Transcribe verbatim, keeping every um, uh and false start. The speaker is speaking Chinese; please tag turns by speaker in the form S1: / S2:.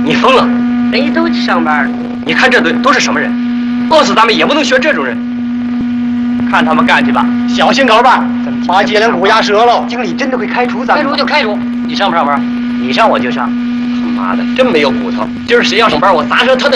S1: 你疯了！
S2: 谁都去上班了。
S1: 你看这堆都是什么人？饿死咱们也不能学这种人。看他们干去吧，
S3: 小心点吧，把脊梁骨压折了。
S2: 经理真的会开除咱们？开除就开除。
S1: 你上不上班？你上我就上。他妈的，真没有骨头！今儿谁要上班，我砸折他的